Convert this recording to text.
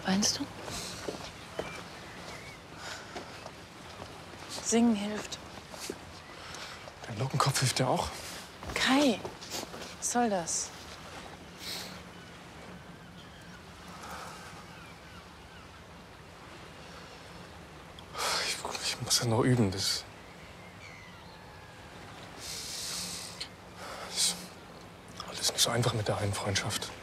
Weinst du? Singen hilft. Dein Lockenkopf hilft dir auch. Kai, was soll das? Ich muss das noch üben. Das ist alles nicht so einfach mit der einen Freundschaft.